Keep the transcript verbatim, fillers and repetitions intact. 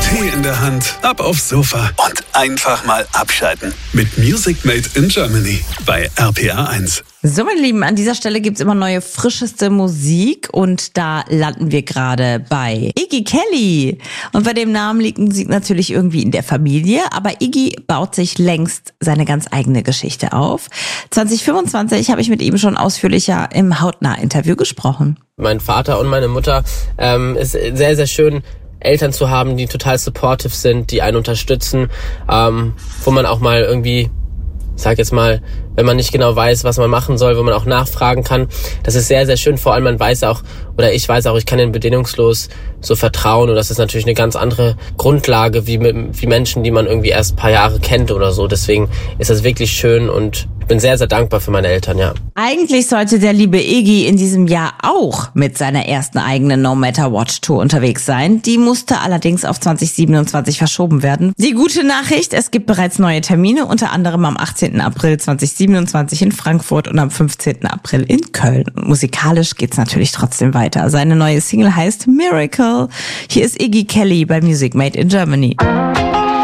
Tee in der Hand, ab aufs Sofa und einfach mal abschalten. Mit Music Made in Germany bei R P R eins. So, meine Lieben, an dieser Stelle gibt's immer neue, frischeste Musik und da landen wir gerade bei Iggy Kelly. Und bei dem Namen liegt Musik natürlich irgendwie in der Familie, aber Iggy baut sich längst seine ganz eigene Geschichte auf. zwanzig fünfundzwanzig habe ich mit ihm schon ausführlicher im Hautnah-Interview gesprochen. Mein Vater und meine Mutter, ähm, ist sehr, sehr schön, Eltern zu haben, die total supportive sind, die einen unterstützen, ähm, wo man auch mal irgendwie, ich sag jetzt mal, wenn man nicht genau weiß, was man machen soll, wo man auch nachfragen kann. Das ist sehr, sehr schön. Vor allem man weiß auch, oder ich weiß auch, ich kann ihnen bedingungslos so vertrauen. Und das ist natürlich eine ganz andere Grundlage wie, wie Menschen, die man irgendwie erst ein paar Jahre kennt oder so. Deswegen ist das wirklich schön und ich bin sehr, sehr dankbar für meine Eltern, ja. Eigentlich sollte der liebe Iggy in diesem Jahr auch mit seiner ersten eigenen No Matter What Tour unterwegs sein. Die musste allerdings auf zwanzig siebenundzwanzig verschoben werden. Die gute Nachricht, es gibt bereits neue Termine, unter anderem am achtzehnten April zweitausendsiebenundzwanzig in Frankfurt und am fünfzehnten April in Köln. Und musikalisch geht's natürlich trotzdem weiter. Seine neue Single heißt Miracle. Hier ist Iggy Kelly bei Music Made in Germany.